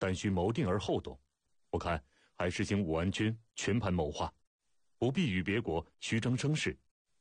但需谋定而后动。我看还是请武安君全盘谋划，不必与别国虚张声势。”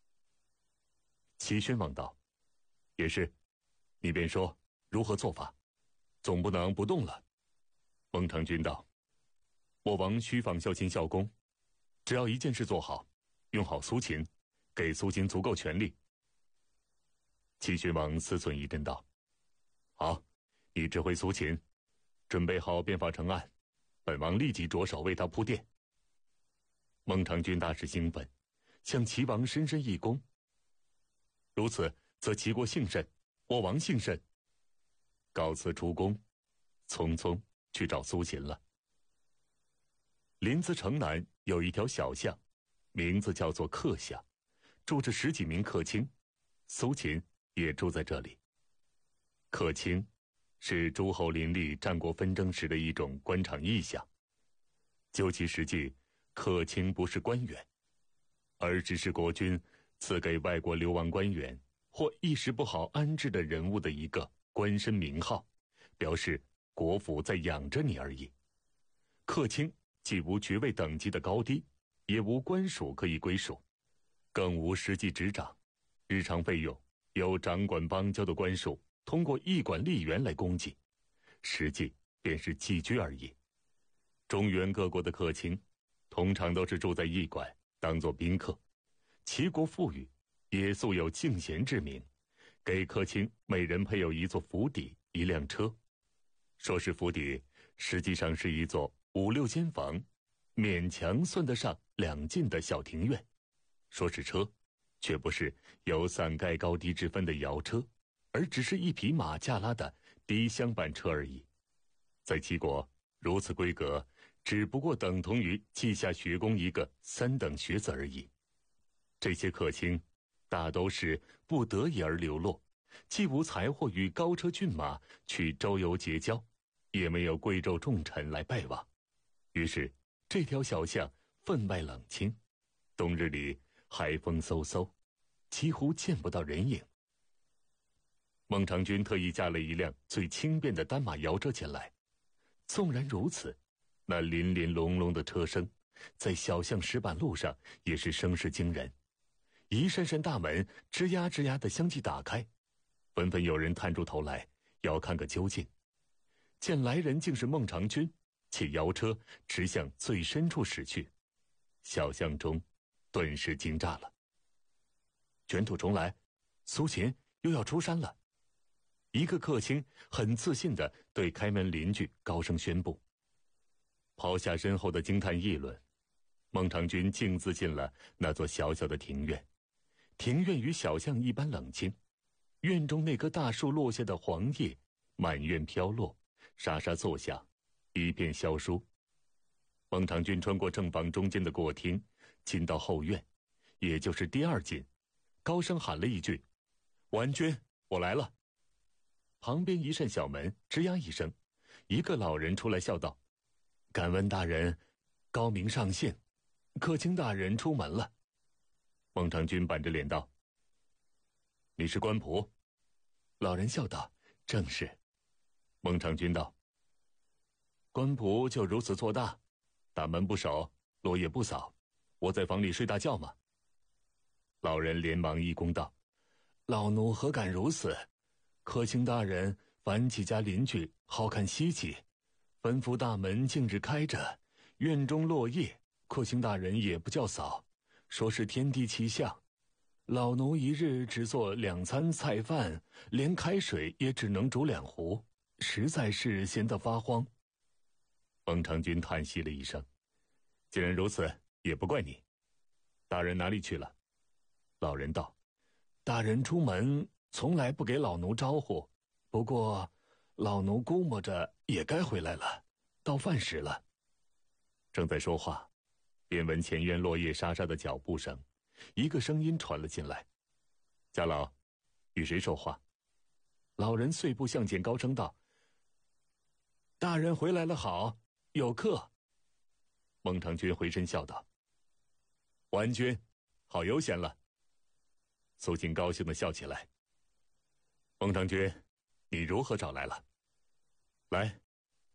齐宣王道：“也是，你便说如何做法，总不能不动了。”孟尝君道：“我王须仿孝亲孝公，只要一件事做好，用好苏秦，给苏秦足够权力。”齐宣王思忖一阵道：“好，你指挥苏秦，准备好变法成案，本王立即着手为他铺垫。”孟尝君大是兴奋，向齐王深深一躬：“如此，则齐国幸甚，我王幸甚。”告辞出宫，匆匆去找苏秦了。临淄城南有一条小巷，名字叫做客巷，住着10几名客卿，苏秦也住在这里。客卿是诸侯林立战国纷争时的一种官场意象。究其实际，客卿不是官员，而只是国君赐给外国流亡官员或一时不好安置的人物的一个官身名号，表示国府在养着你而已。客卿既无爵位等级的高低，也无官属可以归属，更无实际执掌，日常费用由掌管邦交的官属通过驿馆吏员来供给，实际便是寄居而已。中原各国的客卿通常都是住在驿馆，当作宾客。齐国富裕，也素有敬贤之名，给客卿每人配有一座府邸、一辆车。说是府邸，实际上是一座5、6间房，勉强算得上2进的小庭院。说是车，却不是有伞盖高低之分的摇车，而只是一匹马架拉的低厢板车而已。在齐国，如此规格只不过等同于稷下学宫一个3等学子而已。这些客卿大都是不得已而流落，既无财货与高车骏马去周游结交，也没有贵胄重臣来拜望，于是这条小巷分外冷清，冬日里海风嗖嗖，几乎见不到人影。孟尝君特意驾了一辆最轻便的单马摇车前来，纵然如此，那林林隆隆的车声在小巷石板路上也是声势惊人。一扇扇大门吱呀吱呀的相继打开，纷纷有人探出头来要看个究竟。见来人竟是孟尝君，且摇车直向最深处驶去，小巷中顿时惊炸了。卷土重来，苏秦又要出山了。一个客卿很自信地对开门邻居高声宣布。抛下身后的惊叹议论，孟尝君径自进了那座小小的庭院。庭院与小巷一般冷清，院中那棵大树落下的黄叶满院飘落，沙沙作响，一片萧疏。孟尝君穿过正房中间的过厅，进到后院，也就是第2进，高声喊了一句：“完君，我来了。”旁边一扇小门吱呀一声，一个老人出来笑道：“敢问大人高明上姓，客卿大人出门了。”孟尝君板着脸道：“你是官仆？”老人笑道：“正是。”孟尝君道：“官仆就如此做大，大门不守，落叶不扫，我在房里睡大觉吗？”老人连忙一躬道：“老奴何敢如此？客卿大人烦几家邻居好看稀奇，吩咐大门径直开着，院中落叶，客卿大人也不叫扫，说是天地气象。老奴一日只做2餐菜饭，连开水也只能煮2壶，实在是闲得发慌。”孟尝君叹息了一声：“既然如此，也不怪你。大人哪里去了？”老人道：“大人出门从来不给老奴招呼，不过老奴估摸着也该回来了，到饭时了。”正在说话，便闻前院落叶沙沙的脚步声，一个声音传了进来：“家老，与谁说话？”老人碎步向前，高声道：“大人回来了好，有客。”孟尝君回身笑道：“完君，好悠闲了。”苏秦高兴地笑起来：“孟尝君，你如何找来了？来，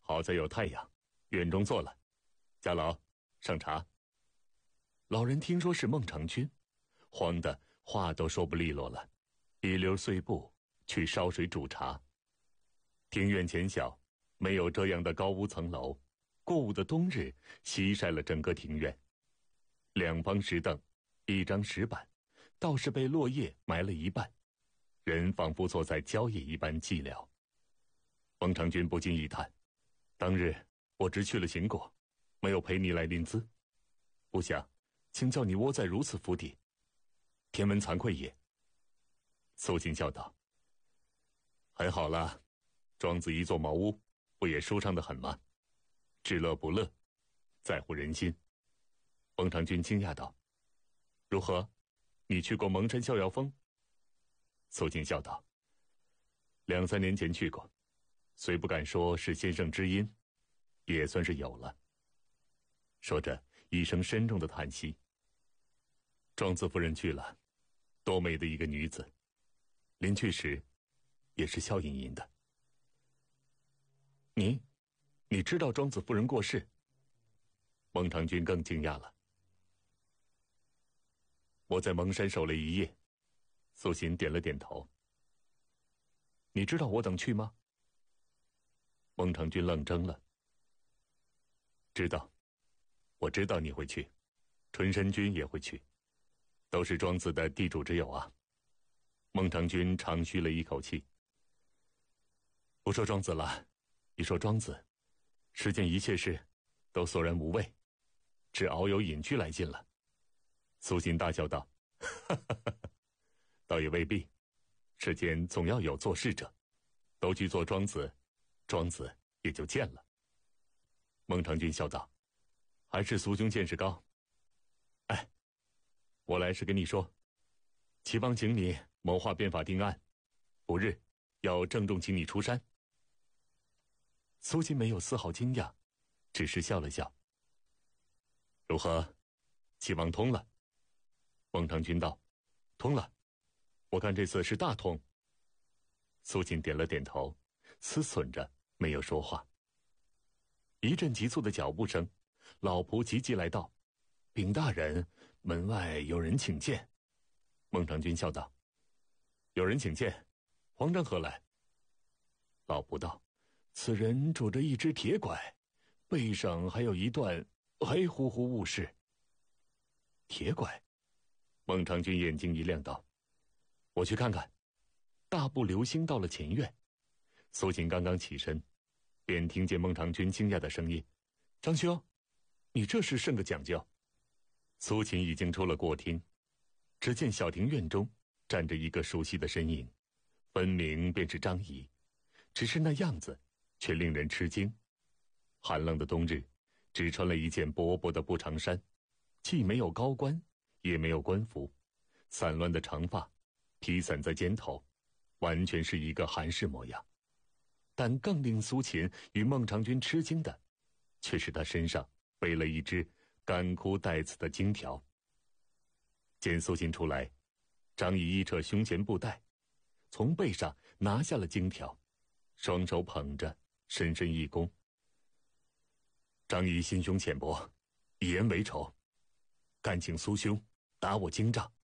好在有太阳，院中坐了。家老，上茶。老人听说是孟尝君，慌得话都说不利落了，一溜碎步去烧水煮茶。庭院浅小，没有这样的高屋层楼，过午的冬日西晒了整个庭院。两方石凳，一张石板，倒是被落叶埋了一半，人仿佛坐在郊野一般寂寥。孟尝君不禁一叹：当日我只去了邢国，没有陪你来临淄，不想竟叫你窝在如此府邸，天文惭愧也。苏秦笑道：还好啦，庄子一座茅屋，不也舒畅得很吗？至乐不乐，在乎人心。孟尝君惊讶道：如何？你去过蒙山逍遥峰？苏秦笑道：2、3年前去过，虽不敢说是先生知音，也算是有了。说着一声深重的叹息。庄子夫人去了，多美的一个女子，临去时也是笑吟吟的。你知道庄子夫人过世？孟尝君更惊讶了。我在蒙山守了一夜。苏秦点了点头。你知道我等去吗？孟尝君愣怔了。知道，我知道你会去，纯申君也会去，都是庄子的地主之友啊。孟尝君长吁了一口气。不说庄子了，一说庄子，世间一切事都索然无味，只熬有隐居来劲了。苏秦大笑道：哈哈哈，倒也未必，世间总要有做事者，都去做庄子，庄子也就见了。孟尝君笑道：还是苏兄见识高。哎，我来是跟你说，齐王请你谋划变法定案，不日要郑重请你出山。苏秦没有丝毫惊讶，只是笑了笑。如何？齐王通了？孟尝君道：通了，我看这次是大通。苏秦点了点头，思忖着没有说话。一阵急促的脚步声，老仆急急来到：禀大人，门外有人请见。孟尝君笑道：有人请见，皇上何来？老仆道：此人拄着一只铁拐，背上还有一段黑乎乎物事。铁拐？孟尝君眼睛一亮道：我去看看。大步流星到了前院。苏秦刚刚起身，便听见孟尝君惊讶的声音：张兄，你这是甚个讲究？苏秦已经出了过厅，只见小庭院中站着一个熟悉的身影，分明便是张仪，只是那样子却令人吃惊。寒冷的冬日，只穿了一件薄薄的布长衫，既没有高冠，也没有官服，散乱的长发披散在肩头，完全是一个韩氏模样。但更令苏秦与孟尝君吃惊的，却是他身上背了一只干枯带刺的荆条。见苏秦出来，张仪一扯胸前布带，从背上拿下了荆条，双手捧着，深深一躬：张仪心胸浅薄，以言为仇，敢请苏兄打我荆杖。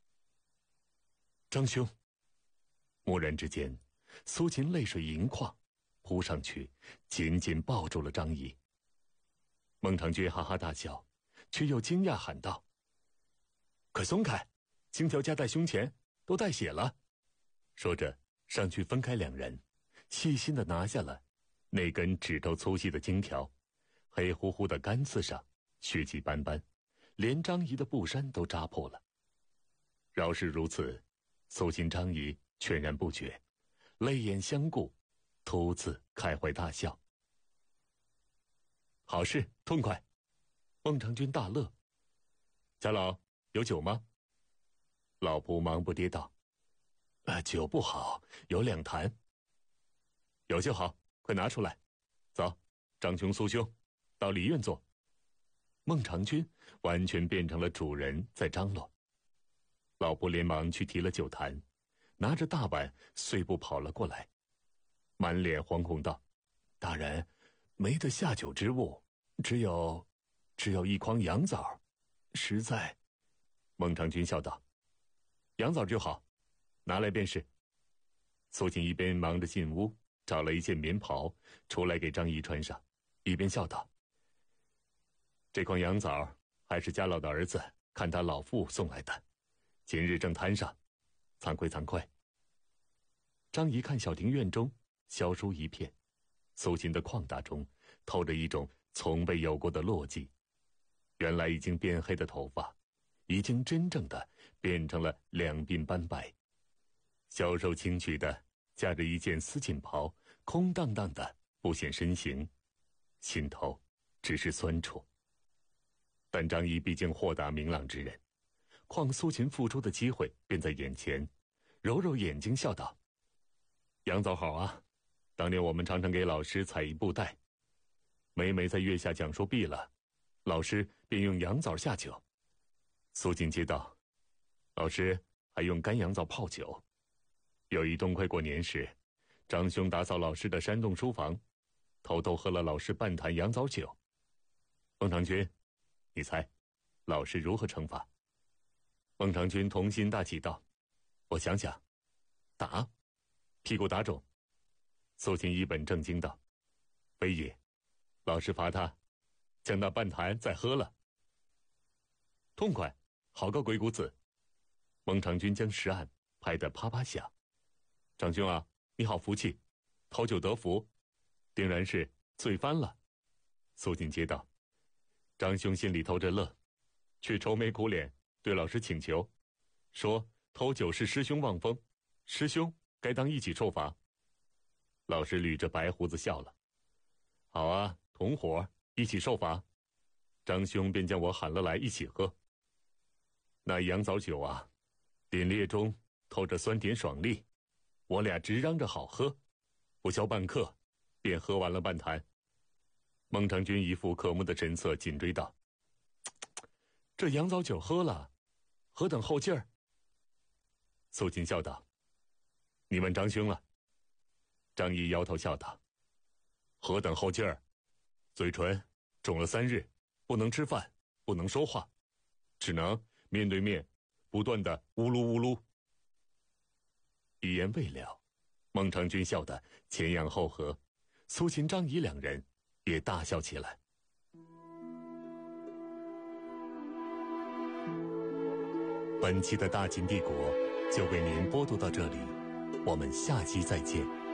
张兄。蓦然之间，苏秦泪水盈眶，扑上去紧紧抱住了张仪。孟尝君哈哈大笑，却又惊讶喊道：快松开，荆条夹在胸前都带血了。说着上去分开两人，细心地拿下了那根指头粗细的荆条，黑乎乎的干刺上血迹斑斑，连张仪的布衫都扎破了。饶是如此，苏秦张仪全然不觉，泪眼相顾，突自开怀大笑。好事，痛快！孟尝君大乐。家老，有酒吗？老仆忙不迭道：酒不好，有2坛。有就好，快拿出来。走，张兄苏兄，到里院坐。孟尝君完全变成了主人在张罗。老仆连忙去提了酒坛，拿着大碗碎步跑了过来，满脸惶恐道：大人， 没得下酒之物，只有一筐羊枣，实在。孟尝君笑道：“羊枣就好，拿来便是。”苏秦一边忙着进屋找了一件棉袍出来给张仪穿上，一边笑道：“这筐羊枣还是家老的儿子看他老父送来的，今日正摊上，惭愧惭愧。”张仪看小庭院中萧疏一片，苏秦的旷达中透着一种从未有过的落寂。原来已经变黑的头发，已经真正的变成了两鬓斑白，消瘦轻曲的架着一件丝锦袍，空荡荡的不显身形，心头只是酸楚。但张仪毕竟豁达明朗之人，况苏秦复出的机会便在眼前，揉揉眼睛笑道：“羊枣好啊，当年我们常常给老师采一布袋，每每在月下讲述毕了，老师便用羊枣下酒。”苏秦接道：“老师还用干羊枣泡酒。有一冬快过年时，张兄打扫老师的山洞书房，偷偷喝了老师半坛羊枣酒。孟尝君，你猜老师如何惩罚？”孟尝君童心大起道：“我想想，打，屁股打肿。”苏秦一本正经道：“非也，老师罚他将那半坛再喝了。”痛快，好个鬼谷子！孟尝君将石案拍得啪啪响。张兄啊，你好福气，讨酒得福，定然是醉翻了。苏秦接道：“张兄心里偷着乐，却愁眉苦脸对老师请求，说偷酒是师兄望风，师兄该当一起受罚。”老师捋着白胡子笑了：“好啊，同伙一起受罚。”张兄便将我喊了来一起喝。那羊枣酒啊，凛冽中透着酸甜爽利，我俩直嚷着好喝，不消半刻便喝完了半坛。孟尝君一副渴慕的神色，紧追道：“这羊枣酒喝了，何等后劲儿！”苏秦笑道：“你问张兄了。”张仪摇头笑道：“何等后劲儿？嘴唇肿了3日，不能吃饭，不能说话，只能面对面不断的呜噜呜噜。”一言未了，孟尝君笑得前仰后合，苏秦、张仪两人也大笑起来。本期的大秦帝国就为您播读到这里，我们下期再见。